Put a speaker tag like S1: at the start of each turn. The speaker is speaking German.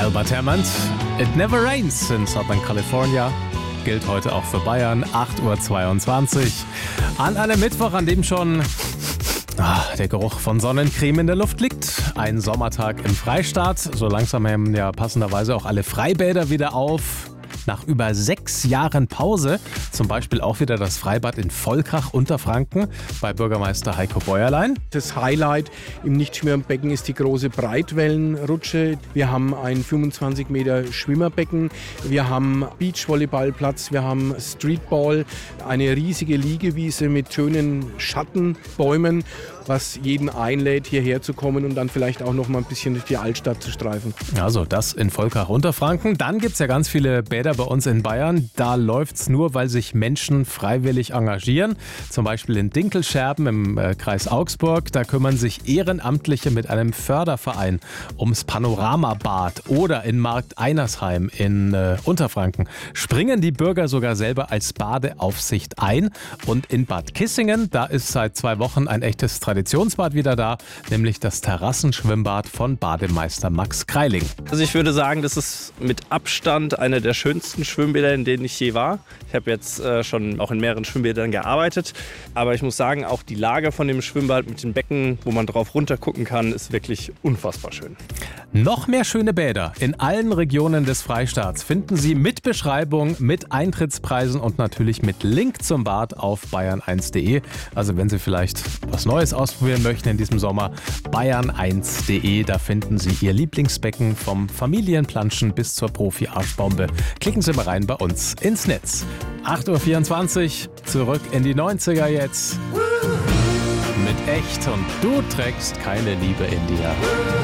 S1: Albert Hammond, It Never Rains in Southern California. Gilt heute auch für Bayern, 8:22 Uhr. An einem Mittwoch, an dem schon der Geruch von Sonnencreme in der Luft liegt. Ein Sommertag im Freistaat. So langsam haben ja passenderweise auch alle Freibäder wieder auf. Nach über 6 Jahren Pause, zum Beispiel auch wieder das Freibad in Volkach, Unterfranken, bei Bürgermeister Heiko Bäuerlein.
S2: Das Highlight im Nichtschwimmbecken ist die große Breitwellenrutsche. Wir haben ein 25 Meter Schwimmerbecken, wir haben Beachvolleyballplatz, wir haben Streetball, eine riesige Liegewiese mit schönen Schattenbäumen, was jeden einlädt, hierher zu kommen und dann vielleicht auch noch mal ein bisschen durch die Altstadt zu streifen.
S1: Also das in Volkach, Unterfranken. Dann gibt es ja ganz viele Bäder bei uns in Bayern. Da läuft es nur, weil sich Menschen freiwillig engagieren. Zum Beispiel in Dinkelscherben im Kreis Augsburg. Da kümmern sich Ehrenamtliche mit einem Förderverein ums Panoramabad. Oder in Markt Einersheim in Unterfranken springen die Bürger sogar selber als Badeaufsicht ein. Und in Bad Kissingen, da ist seit 2 Wochen ein echtes Traditionsbad wieder da, nämlich das Terrassenschwimmbad von Bademeister Max Kreiling.
S3: Also ich würde sagen, das ist mit Abstand einer der schönsten Schwimmbäder, in denen ich je war. Ich habe jetzt schon auch in mehreren Schwimmbädern gearbeitet, aber ich muss sagen, auch die Lage von dem Schwimmbad mit den Becken, wo man drauf runter gucken kann, ist wirklich unfassbar schön.
S1: Noch mehr schöne Bäder in allen Regionen des Freistaats finden Sie mit Beschreibung, mit Eintrittspreisen und natürlich mit Link zum Bad auf bayern1.de. Also wenn Sie vielleicht was Neues ausprobieren möchten in diesem Sommer, bayern1.de, da finden Sie Ihr Lieblingsbecken vom Familienplanschen bis zur Profi-Arschbombe. Klicken Sie mal rein bei uns ins Netz. 8:24 Uhr, zurück in die 90er jetzt. Mit Echt und du trägst keine Liebe in dir.